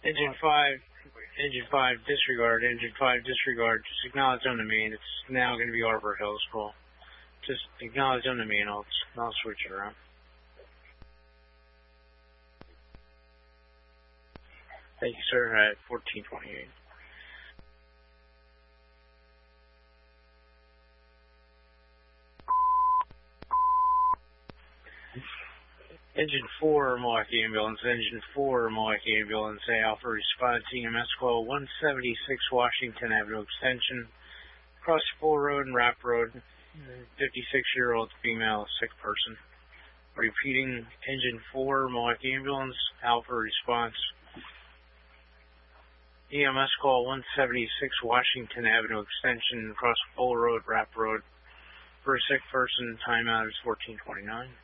Engine 5, disregard. Engine 5, disregard. Just acknowledge on the main. It's now going to be Arbor Hills call. Just acknowledge on the main. I'll switch it around. Thank you, sir. At 1428. Engine 4, Milwaukee Ambulance. Engine 4, Milwaukee Ambulance. Alpha response EMS call 176 Washington Avenue Extension. Across Full Road and Rapp Road. 56-year-old female, sick person. Repeating, Engine 4, Milwaukee Ambulance. Alpha response. EMS call 176 Washington Avenue Extension. Across Full Road, Rapp Road. For a sick person, timeout is 1429.